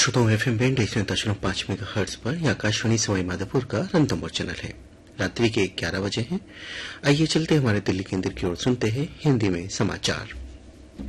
श्रोताओं FM band 105 megahertz पर यह आकाशवाणी सवाई माधोपुर का रणथंबोर चैनल है। रात्रि के 11 बजे हैं। आइए चलते हमारे दिल्ली केंद्र की ओर सुनते हैं हिंदी में समाचार।